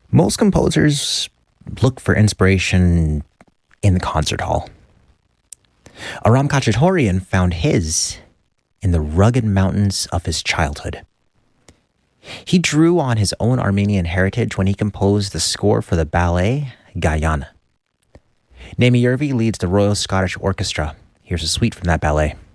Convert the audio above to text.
Most composers look for inspiration in the concert hall. Aram Khachaturian found his in the rugged mountains of his childhood. He drew on his own Armenian heritage when he composed the score for the ballet Gayane. Naomi Yervi leads the Royal Scottish Orchestra. Here's a suite from that ballet.